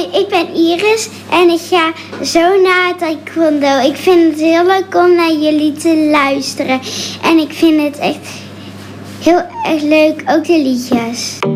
ik ben Iris en ik ga zo naar taekwondo. Ik vind het heel leuk om naar jullie te luisteren. En ik vind het echt heel erg leuk, ook de liedjes.